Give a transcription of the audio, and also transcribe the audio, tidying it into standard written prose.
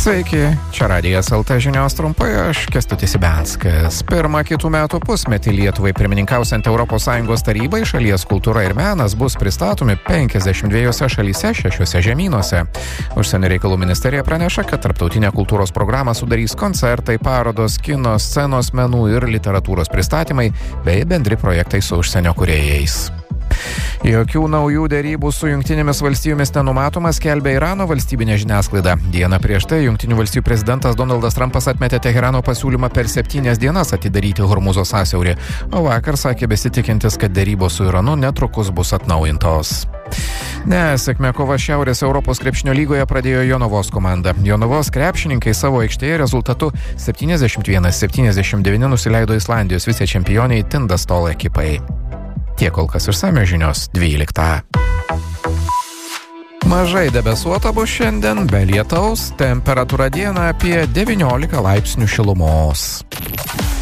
Sveiki, čia Radijas LT žinios trumpai, aš Kęstutis Ibenskas. Pirmą kitų metų pusmetį Lietuvai pirmininkausiant ES tarybai šalies kultūra ir menas bus pristatomi 52 šalyse, 6 žemynuose. Užsienio reikalų ministerija praneša, kad tarptautinę kultūros programą sudarys koncertai, parodos, kino, scenos menų ir literatūros pristatymai bei bendri projektai su užsienio kūrėjais. Jokių naujų derybų su Jungtinėmis valstijomis nenumatoma, skelbia Irano valstybinė žiniasklaida. Dieną prieš tai Jungtinių valstijų prezidentas Donaldas Trumpas atmetė Teherano pasiūlymą per 7 dienas atidaryti Hormuzo sąsiaurį, o vakar sakė besitikintis, kad derybos su Iranu netrukus bus atnaujintos. Nesėkmę kova Šiaurės Europos krepšinio lygoje pradėjo Jonavos komanda. Jonavos krepšininkai savo aikštėje rezultatu 71-79 nusileido Islandijos vicečempioniai Tindastol ekipai. Tiek kol kas išsamios žinios 12. Mažai debesuota bus šiandien, be lietaus, temperatūra dieną apie 19 laipsnių šilumos.